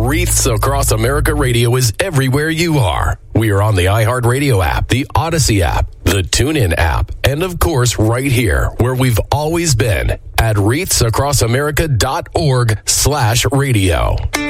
Wreaths Across America Radio is everywhere you are. We are on the iHeartRadio app, the Odyssey app, the TuneIn app, and of course right here where we've always been at wreathsacrossamerica.org/radio.